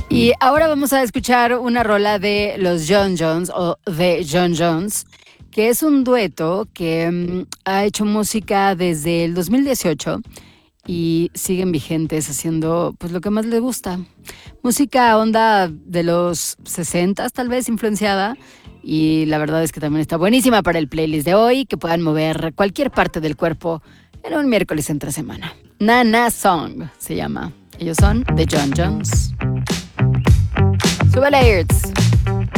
Y ahora vamos a escuchar una rola de los John Jones o de John Jones, que es un dueto que ha hecho música desde el 2018 y siguen vigentes haciendo pues lo que más les gusta. Música onda de los 60 tal vez influenciada, y la verdad es que también está buenísima para el playlist de hoy, que puedan mover cualquier parte del cuerpo en un miércoles entre semana. Nana Song se llama. Ellos son The John Jones. Súbele, Earths.